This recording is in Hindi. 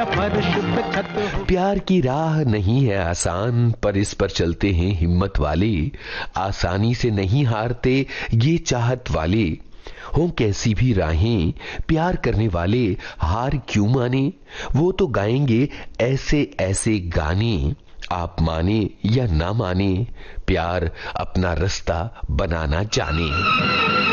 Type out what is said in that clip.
या फर्श पे छत हो। प्यार की राह नहीं है आसान, पर इस पर चलते हैं हिम्मत वाले। आसानी से नहीं हारते ये चाहत वाले। हो कैसी भी राहें प्यार करने वाले हार क्यों माने। वो तो गाएंगे ऐसे ऐसे गाने, आप माने या ना माने, प्यार अपना रास्ता बनाना जाने।